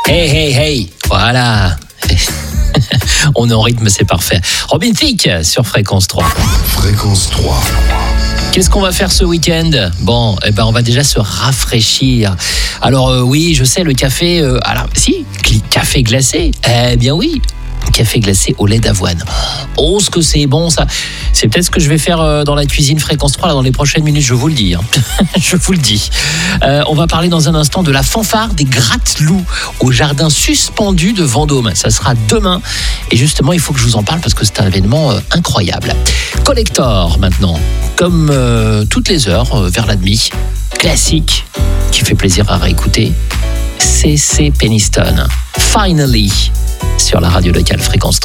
Hey, hey, hey, voilà. On est en rythme, c'est parfait. Robin Thicke sur Fréquence 3. Fréquence 3. Qu'est-ce qu'on va faire ce week-end ? Bon, on va déjà se rafraîchir. Alors oui, je sais, le café... café glacé. Eh bien oui, café glacé au lait d'avoine. Oh, ce que c'est bon ça. C'est peut-être ce que je vais faire dans la cuisine Fréquence 3 là, dans les prochaines minutes, je vous le dis. Je vous le dis. On va parler dans un instant de la fanfare des Gratte-Loups au jardin suspendu de Vendôme. Ça sera demain. Et justement, il faut que je vous en parle parce que c'est un événement incroyable. Collector maintenant. Comme toutes les heures, vers la demi. Classique, qui fait plaisir à réécouter. CC Peniston. Finally, sur la radio locale Fréquence 3.